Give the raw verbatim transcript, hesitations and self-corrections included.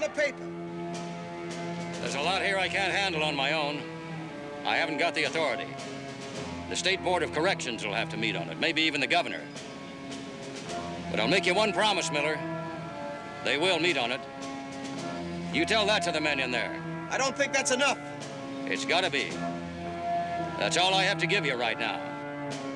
the paper. There's a lot here I can't handle on my own. I haven't got the authority. The State Board of Corrections will have to meet on it, maybe even the governor. But I'll make you one promise, Miller. They will meet on it. You tell that to the men in there. I don't think that's enough. It's gotta be. That's all I have to give you right now.